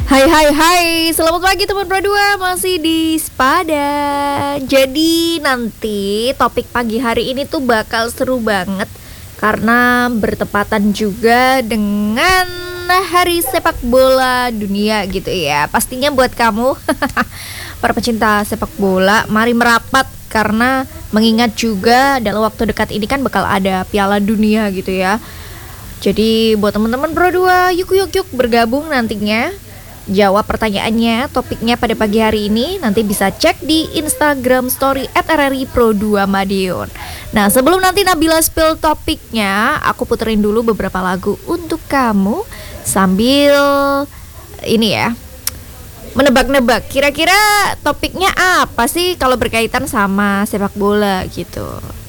Hai hai hai, selamat pagi teman Pro 2, masih di Sepada. Jadi nanti topik pagi hari ini tuh bakal seru banget karena bertepatan juga dengan Hari Sepak Bola Dunia gitu ya. Pastinya buat kamu para pecinta sepak bola, mari merapat karena mengingat juga dalam waktu dekat ini kan bakal ada Piala Dunia gitu ya. Jadi buat teman-teman Pro 2, yuk bergabung nantinya. Jawab pertanyaannya, topiknya pada pagi hari ini nanti bisa cek di Instagram story @RRI Pro 2 Madiun. Nah, sebelum nanti Nabila spill topiknya, aku puterin dulu beberapa lagu untuk kamu sambil ini ya, menebak-nebak kira-kira topiknya apa sih kalau berkaitan sama sepak bola gitu.